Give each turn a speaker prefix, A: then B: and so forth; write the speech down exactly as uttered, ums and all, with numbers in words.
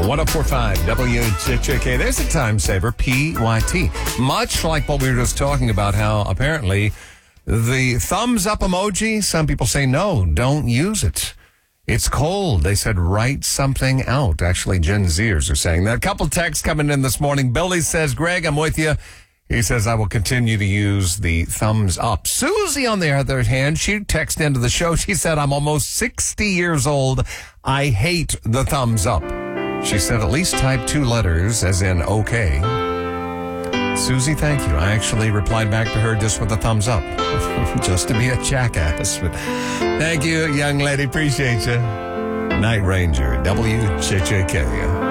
A: one oh four point five W J J K. There's a time saver, P Y T. Much like what we were just talking about, how apparently the thumbs up emoji, some people say, no, don't use it. It's cold. They said, write something out. Actually, Gen Zers are saying that. A couple texts coming in this morning. Billy says, Greg, I'm with you. He says, I will continue to use the thumbs up. Susie, on the other hand, she texted into the show. She said, I'm almost sixty years old. I hate the thumbs up. She said, at least type two letters, as in okay. Susie, thank you. I actually replied back to her just with a thumbs up, just to be a jackass. But thank you, young lady. Appreciate you. Night Ranger, W J J K.